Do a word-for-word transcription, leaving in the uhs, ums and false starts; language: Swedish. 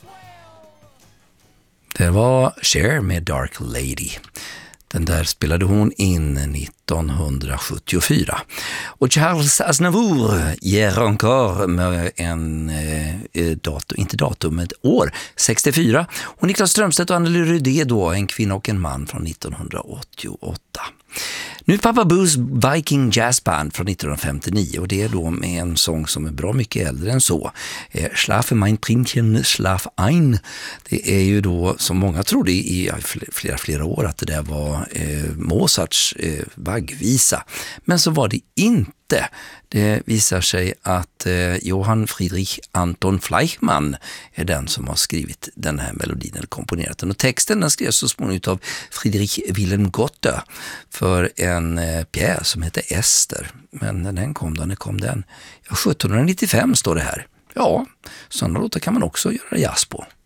Det var Cher med Dark Lady. Den där spelade hon in nittonhundrasjuttiofyra. Och Charles Aznavour ger encore med en eh, datum, inte datum, men ett år, sextiofyra. Och Niklas Strömstedt och Anneli Rydé då, En kvinna och en man från nittonhundraåttioåtta. Nu Papa Boos Viking Jazz Band från nittonhundrafemtionio, och det är då med en sång som är bra mycket äldre än så. Eh, Schlafe mein Princhen, schlaf ein. Det är ju då, som många trodde i flera, flera år, att det där var eh, Mozarts eh, vaggvisa. Men så var det inte. Det visar sig att eh, Johann Friedrich Anton Fleischmann är den som har skrivit den här melodin, eller komponerat den. Och texten den skrevs så småningom av Friedrich Wilhelm Gotte för en eh, pjäs som heter Ester. Men när den kom då, när kom den? Ja, sjuttonhundranittiofem står det här. Ja, sådana låtar kan man också göra jazz på.